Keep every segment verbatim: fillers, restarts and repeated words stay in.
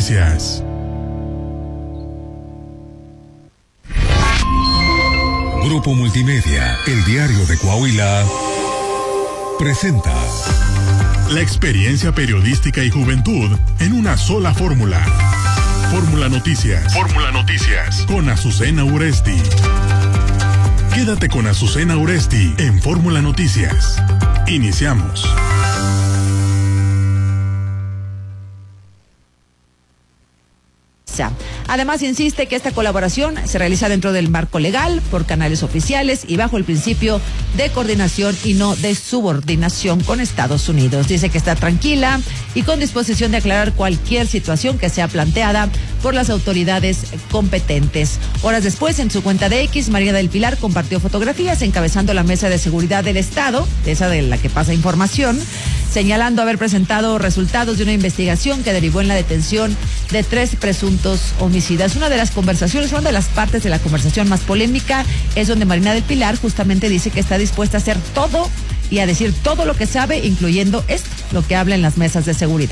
Noticias. Grupo Multimedia, el diario de Coahuila, presenta la experiencia periodística y juventud en una sola fórmula. Fórmula Noticias. Fórmula Noticias. Con Azucena Uresti. Quédate con Azucena Uresti en Fórmula Noticias. Iniciamos. Además, insiste que esta colaboración se realiza dentro del marco legal, por canales oficiales y bajo el principio de coordinación y no de subordinación con Estados Unidos. Dice que está tranquila y con disposición de aclarar cualquier situación que sea planteada por las autoridades competentes. Horas después, en su cuenta de X, Marina del Pilar compartió fotografías encabezando la Mesa de Seguridad del Estado, esa de la que pasa información, señalando haber presentado resultados de una investigación que derivó en la detención de tres presuntos homicidas. Una de las conversaciones, una de las partes de la conversación más polémica es donde Marina del Pilar justamente dice que está dispuesta a hacer todo y a decir todo lo que sabe, incluyendo esto, lo que habla en las mesas de seguridad.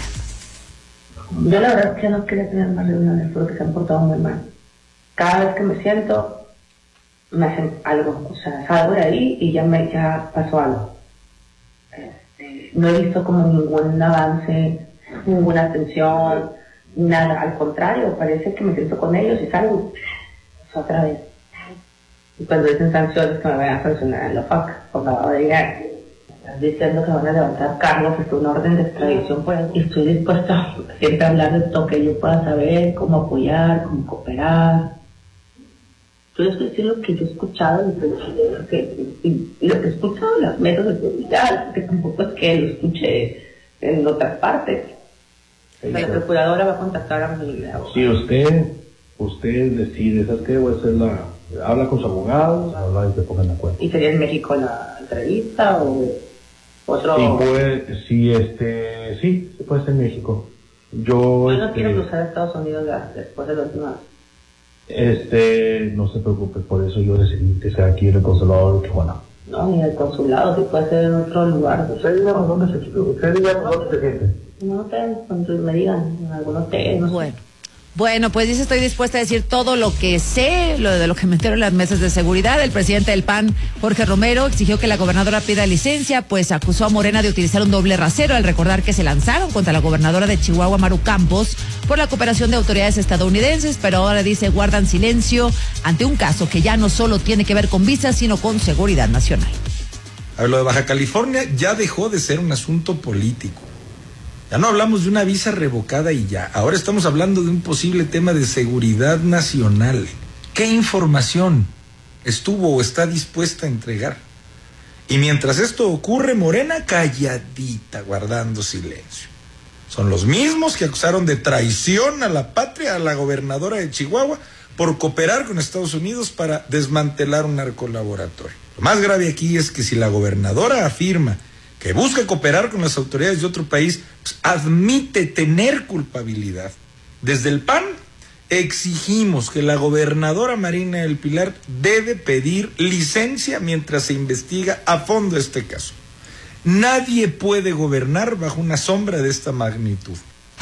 Yo la verdad es que no quería tener más reuniones porque se han portado muy mal. Cada vez que me siento, me hacen algo, o sea, salgo de ahí y ya me ya pasó algo. Este, no he visto como ningún avance, ninguna atención, nada, al contrario, parece que me siento con ellos y salgo pues, otra vez. Y cuando dicen sanciones, que me vayan a sancionar en la F A C, por lavado de dinero. Están diciendo que van a levantar cargos, es una orden de extradición, pues, y estoy dispuesta a siempre hablar de todo que yo pueda saber, cómo apoyar, cómo cooperar. Yo les voy a decir lo que yo he escuchado, lo que, y, y lo que he escuchado en las mesas de seguridad, que tampoco es que lo escuche en otras partes. La procuradora va a contactar a mi abogado. Si usted, usted decide, ¿sabes qué? Voy a hacer la, habla con su abogado, habla y se pongan de acuerdo. ¿Y sería en México la entrevista o otro? Sí, puede, sí, este, sí, se puede ser en México. Yo, Yo no este, quiero cruzar a Estados Unidos después de la última. Este, no se preocupe, por eso yo decidí que sea aquí en el consulado de Tijuana. No, ni el consulado, si puede ser en otro lugar. Ustedes díganos dónde se quiere, ustedes díganos dónde se siente. No hotel, cuando me digan, en algún hotel, no sé. Bueno. Bueno, pues dice, estoy dispuesta a decir todo lo que sé, lo de lo que me entero en las mesas de seguridad. El presidente del P A N, Jorge Romero, exigió que la gobernadora pida licencia, pues acusó a Morena de utilizar un doble rasero al recordar que se lanzaron contra la gobernadora de Chihuahua, Maru Campos, por la cooperación de autoridades estadounidenses, pero ahora dice guardan silencio ante un caso que ya no solo tiene que ver con visas, sino con seguridad nacional. A ver, lo de Baja California ya dejó de ser un asunto político. Ya no hablamos de una visa revocada y ya. Ahora estamos hablando de un posible tema de seguridad nacional. ¿Qué información estuvo o está dispuesta a entregar? Y mientras esto ocurre, Morena calladita, guardando silencio. Son los mismos que acusaron de traición a la patria a la gobernadora de Chihuahua por cooperar con Estados Unidos para desmantelar un narcolaboratorio. Lo más grave aquí es que si la gobernadora afirma que busca cooperar con las autoridades de otro país, pues admite tener culpabilidad. Desde el P A N exigimos que la gobernadora Marina del Pilar debe pedir licencia mientras se investiga a fondo este caso. Nadie puede gobernar bajo una sombra de esta magnitud.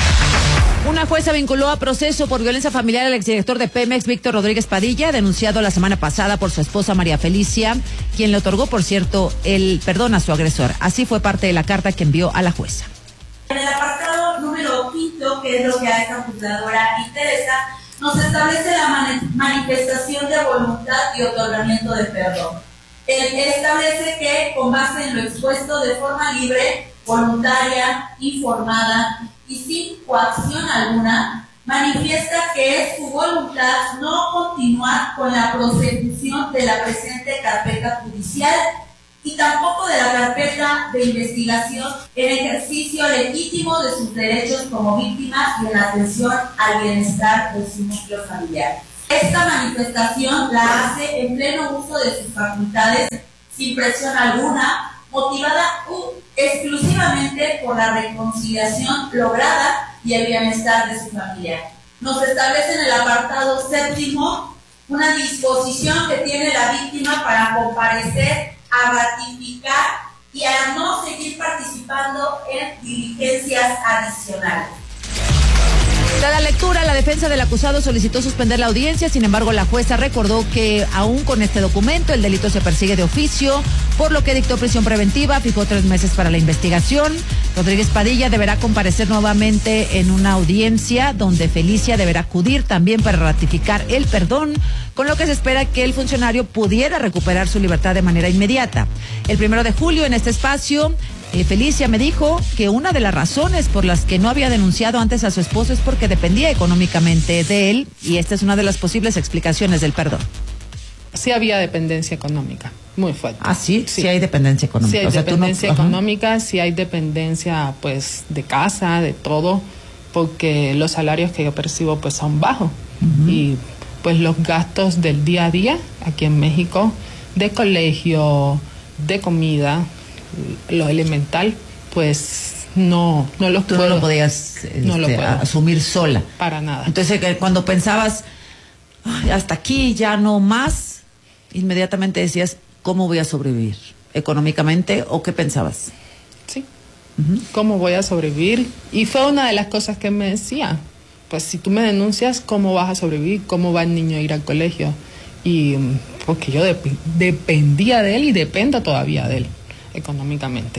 Una jueza vinculó a proceso por violencia familiar al exdirector de Pemex, Víctor Rodríguez Padilla, denunciado la semana pasada por su esposa María Felicia, quien le otorgó, por cierto, el perdón a su agresor. Así fue parte de la carta que envió a la jueza. En el apartado número quinto, que es lo que hace esta juzgadora interesa, nos establece la mani- manifestación de voluntad y otorgamiento de perdón. Él, él establece que, con base en lo expuesto de forma libre, voluntaria, informada y sin coacción alguna, manifiesta que es su voluntad no continuar con la prosecución de la presente carpeta judicial y tampoco de la carpeta de investigación en ejercicio legítimo de sus derechos como víctima y en la atención al bienestar de su núcleo familiar. Esta manifestación la hace en pleno uso de sus facultades, sin presión alguna, motivada uh, exclusivamente por la reconciliación lograda y el bienestar de su familia. Nos establece en el apartado séptimo una disposición que tiene la víctima para comparecer a ratificar y a no seguir participando en diligencias adicionales. Tras la lectura, la defensa del acusado solicitó suspender la audiencia, sin embargo, la jueza recordó que aún con este documento el delito se persigue de oficio, por lo que dictó prisión preventiva, fijó tres meses para la investigación. Rodríguez Padilla deberá comparecer nuevamente en una audiencia donde Felicia deberá acudir también para ratificar el perdón, con lo que se espera que el funcionario pudiera recuperar su libertad de manera inmediata. El primero de julio, en este espacio, Eh, Felicia me dijo que una de las razones por las que no había denunciado antes a su esposo es porque dependía económicamente de él, y esta es una de las posibles explicaciones del perdón. Sí había dependencia económica, muy fuerte. Ah, sí, sí, sí hay dependencia económica. Sí hay o sea, dependencia no... económica, sí hay dependencia pues de casa, de todo, porque los salarios que yo percibo pues son bajos. Uh-huh. Y pues los gastos del día a día aquí en México, de colegio, de comida, lo elemental, pues no, no los Tú puedo. no lo podías este, no lo puedo. asumir sola. Para nada. Entonces, cuando pensabas, hasta aquí, ya no más, inmediatamente decías, ¿cómo voy a sobrevivir? ¿Económicamente o qué pensabas? Sí. Uh-huh. ¿Cómo voy a sobrevivir? Y fue una de las cosas que me decía. Pues si tú me denuncias, ¿cómo vas a sobrevivir? ¿Cómo va el niño a ir al colegio? Y porque yo dep- dependía de él y dependo todavía de él económicamente.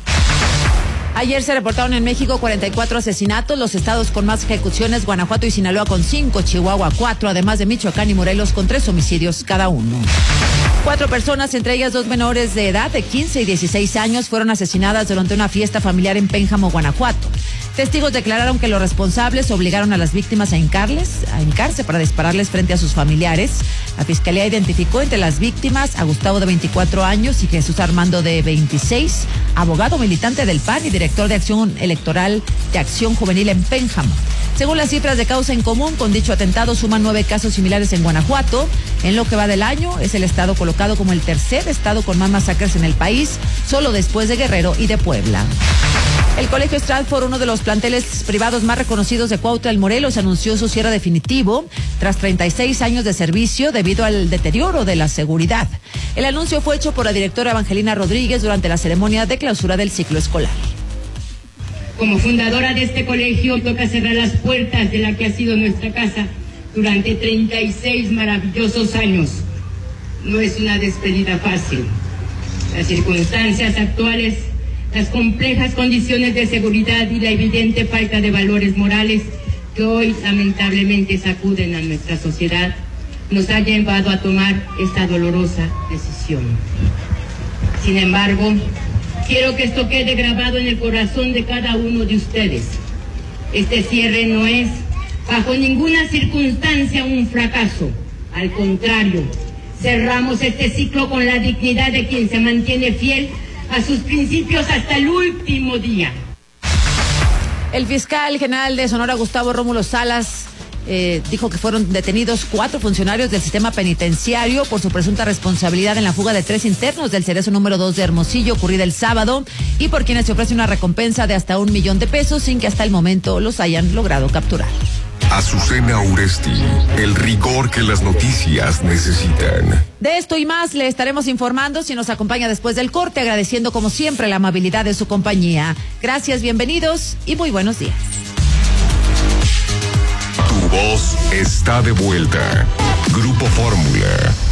Ayer se reportaron en México cuarenta y cuatro asesinatos, los estados con más ejecuciones, Guanajuato y Sinaloa con cinco, Chihuahua cuatro, además de Michoacán y Morelos con tres homicidios cada uno. Cuatro personas, entre ellas dos menores de edad de quince y dieciséis años, fueron asesinadas durante una fiesta familiar en Pénjamo, Guanajuato. Testigos declararon que los responsables obligaron a las víctimas a hincarles, a hincarse para dispararles frente a sus familiares. La fiscalía identificó entre las víctimas a Gustavo, de veinticuatro años, y Jesús Armando, de veintiséis, abogado militante del P A N y director de Acción Electoral de Acción Juvenil en Pénjamo. Según las cifras de causa en común, con dicho atentado suman nueve casos similares en Guanajuato. En lo que va del año, es el estado colocado como el tercer estado con más masacres en el país, solo después de Guerrero y de Puebla. El Colegio Stratford, uno de los planteles privados más reconocidos de Cuautla, en Morelos, anunció su cierre definitivo tras treinta y seis años de servicio debido al deterioro de la seguridad. El anuncio fue hecho por la directora Evangelina Rodríguez durante la ceremonia de clausura del ciclo escolar. Como fundadora de este colegio, toca cerrar las puertas de la que ha sido nuestra casa durante treinta y seis maravillosos años. No es una despedida fácil. Las circunstancias actuales, las complejas condiciones de seguridad y la evidente falta de valores morales que hoy lamentablemente sacuden a nuestra sociedad, nos ha llevado a tomar esta dolorosa decisión. Sin embargo, quiero que esto quede grabado en el corazón de cada uno de ustedes. Este cierre no es, bajo ninguna circunstancia, un fracaso. Al contrario, cerramos este ciclo con la dignidad de quien se mantiene fiel a sus principios hasta el último día. El fiscal general de Sonora, Gustavo Rómulo Salas, eh, dijo que fueron detenidos cuatro funcionarios del sistema penitenciario por su presunta responsabilidad en la fuga de tres internos del Cerezo número dos de Hermosillo, ocurrida el sábado, y por quienes se ofrece una recompensa de hasta un millón de pesos sin que hasta el momento los hayan logrado capturar. Azucena Uresti, el rigor que las noticias necesitan. De esto y más le estaremos informando si nos acompaña después del corte, agradeciendo como siempre la amabilidad de su compañía. Gracias, bienvenidos y muy buenos días. Tu voz está de vuelta. Grupo Fórmula.